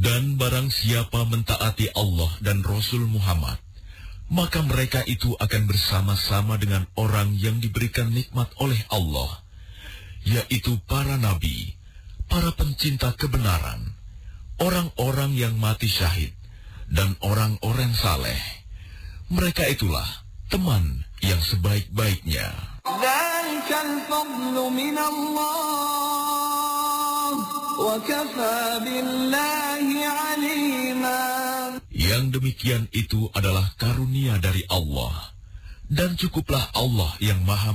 Dan barang siapa mentaati Allah dan Rasul Muhammad, maka mereka itu akan bersama-sama dengan orang yang diberikan nikmat oleh Allah, yaitu para nabi, para pencinta kebenaran, orang-orang yang mati syahid, dan orang-orang saleh. Mereka itulah teman yang sebaik-baiknya. Dzalikal fadlu minallah, wa kafaa billahi alima. Yang demikian itu adalah karunia dari Allah, dan cukuplah Allah yang Maha